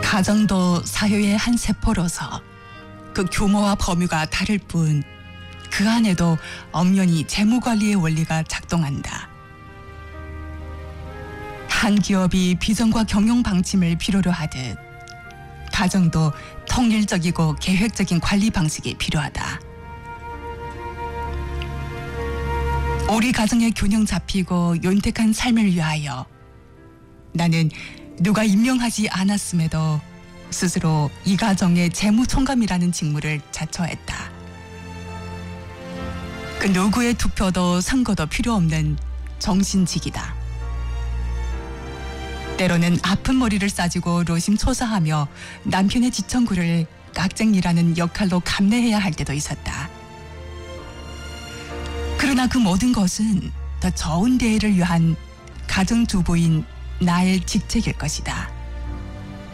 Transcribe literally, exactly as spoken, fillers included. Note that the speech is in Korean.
가정도 사회의 한 세포로서 그 규모와 범위가 다를 뿐 그 안에도 엄연히 재무관리의 원리가 작동한다. 한 기업이 비전과 경영 방침을 필요로 하듯 가정도 통일적이고 계획적인 관리 방식이 필요하다. 우리 가정의 균형 잡히고 윤택한 삶을 위하여 나는 누가 임명하지 않았음에도 스스로 이 가정의 재무총감이라는 직무를 자처했다. 그 누구의 투표도 선거도 필요 없는 정신직이다. 때로는 아픈 머리를 싸지고 노심초사하며 남편의 지청구를 깍쟁이라는 역할로 감내해야 할 때도 있었다. 그러나 그 모든 것은 더 좋은 대회를 위한 가정주부인 나의 직책일 것이다.